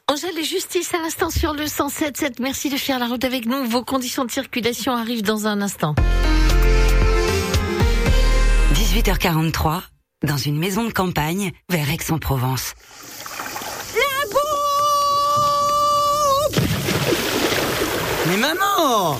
Angèle et Justice à l'instant sur le 107.7. Merci de faire la route avec nous. Vos conditions de circulation arrivent dans un instant. 18h43, dans une maison de campagne, vers Aix-en-Provence. La bombe! Mais maman!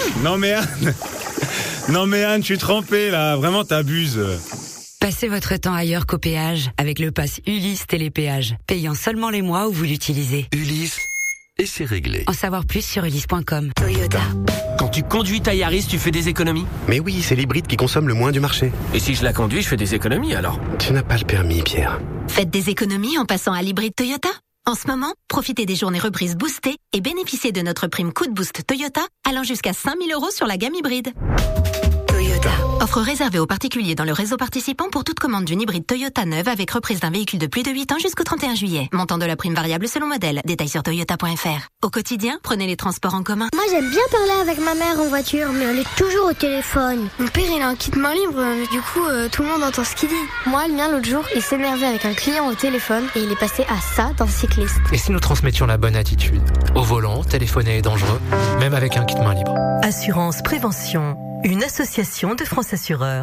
Non mais Anne, je suis trempé là, vraiment t'abuses. Passez votre temps ailleurs qu'au péage avec le pass Ulysse Télépéage, payant seulement les mois où vous l'utilisez. Ulysse, et c'est réglé. En savoir plus sur ulysse.com. Toyota. Quand tu conduis ta Yaris, tu fais des économies? Mais oui, c'est l'hybride qui consomme le moins du marché. Et si je la conduis, je fais des économies alors? Tu n'as pas le permis, Pierre. Faites des économies en passant à l'hybride Toyota. En ce moment, profitez des journées reprises boostées et bénéficiez de notre prime Coup de Boost Toyota allant jusqu'à 5 000 € sur la gamme hybride. Toyota. Offre réservée aux particuliers dans le réseau participant pour toute commande d'une hybride Toyota neuve avec reprise d'un véhicule de plus de 8 ans jusqu'au 31 juillet. Montant de la prime variable selon modèle. Détails sur toyota.fr. Au quotidien, prenez les transports en commun. Moi j'aime bien parler avec ma mère en voiture, mais elle est toujours au téléphone. Mon père il a un kit main libre, du coup tout le monde entend ce qu'il dit. Moi le mien l'autre jour il s'énervait avec un client au téléphone et il est passé à ça d'un cycliste. Et si nous transmettions la bonne attitude? Au volant, téléphoner est dangereux, même avec un kit main libre. Assurance Prévention, une association de France Assureurs.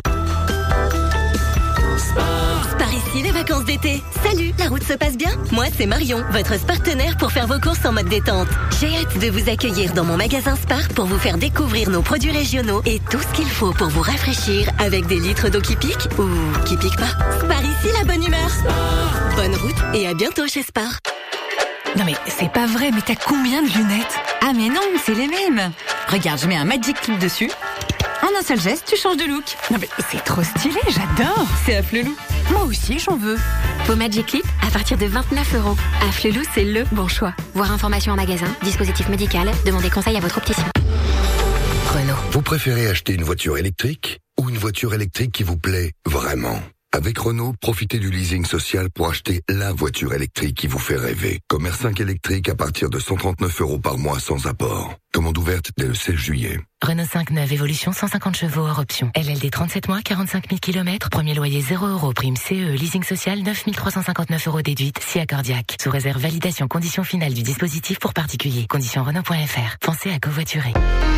Par ici, les vacances d'été. Salut, la route se passe bien? Moi, c'est Marion, votre partenaire pour faire vos courses en mode détente. J'ai hâte de vous accueillir dans mon magasin Spar pour vous faire découvrir nos produits régionaux et tout ce qu'il faut pour vous rafraîchir avec des litres d'eau qui piquent ou qui piquent pas. Spar ici, la bonne humeur. Spar. Bonne route et à bientôt chez Spar. Non mais c'est pas vrai, mais t'as combien de lunettes? Ah mais non, c'est les mêmes. Regarde, je mets un Magic Clip dessus. En un seul geste, tu changes de look. Non mais c'est trop stylé, j'adore. C'est Afflelou. Moi aussi, j'en veux. Vos Magic Clip à partir de 29 €. Afflelou, c'est le bon choix. Voir information en magasin, dispositif médical, demandez conseil à votre opticien. Renault. Vous préférez acheter une voiture électrique ou une voiture électrique qui vous plaît vraiment? Avec Renault, profitez du leasing social pour acheter la voiture électrique qui vous fait rêver. Comme R5 électrique à partir de 139 € par mois sans apport. Commande ouverte dès le 16 juillet. Renault 5 neuve évolution 150 chevaux hors option. LLD 37 mois, 45 000 km. Premier loyer 0 €. Prime CE. Leasing social 9 359 € déduite. Si accordiaque. Sous réserve validation conditions finales du dispositif pour particuliers. Conditions Renault.fr. Pensez à covoiturer.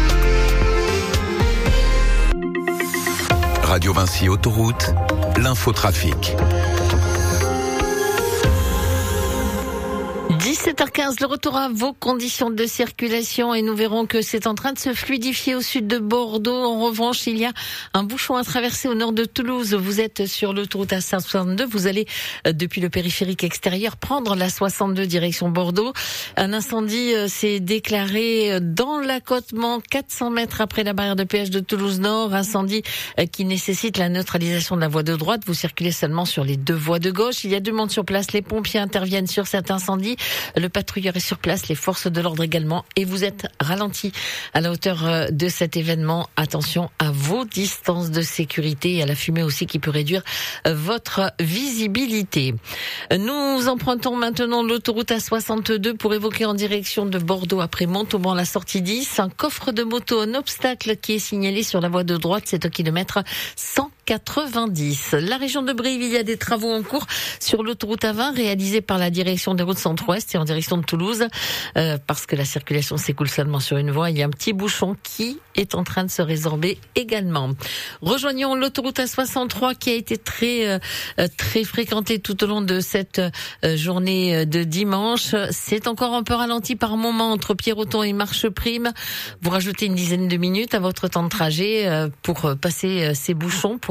Radio Vinci Autoroute, l'infotrafic. 17h15, le retour à vos conditions de circulation et nous verrons que c'est en train de se fluidifier au sud de Bordeaux. En revanche, il y a un bouchon à traverser au nord de Toulouse. Vous êtes sur l'autoroute A62, vous allez depuis le périphérique extérieur prendre la 62 direction Bordeaux. Un incendie s'est déclaré dans l'accotement 400 mètres après la barrière de péage de Toulouse Nord. Incendie qui nécessite la neutralisation de la voie de droite. Vous circulez seulement sur les deux voies de gauche. Il y a du monde sur place. Les pompiers interviennent sur cet incendie. Le patrouilleur est sur place, les forces de l'ordre également, et vous êtes ralenti à la hauteur de cet événement. Attention à vos distances de sécurité et à la fumée aussi qui peut réduire votre visibilité. Nous empruntons maintenant l'autoroute A62 pour évoquer en direction de Bordeaux après Montauban la sortie 10. Un coffre de moto, un obstacle qui est signalé sur la voie de droite, c'est au kilomètre 190. La région de Brive, il y a des travaux en cours sur l'autoroute A20 réalisés par la direction des routes centre-ouest et en direction de Toulouse parce que la circulation s'écoule seulement sur une voie. Il y a un petit bouchon qui est en train de se résorber également. Rejoignons l'autoroute A63 qui a été très fréquentée tout au long de cette journée de dimanche. C'est encore un peu ralenti par moment entre Pierreton et Marcheprime. Vous rajoutez une dizaine de minutes à votre temps de trajet pour passer ces bouchons.